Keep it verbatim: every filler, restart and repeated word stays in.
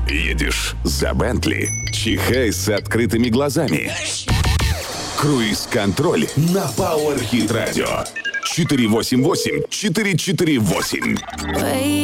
Едешь за Бентли? Чихай с открытыми глазами. Круиз-контроль на Power Hit Radio. четыре восемь восемь четыре четыре восемь.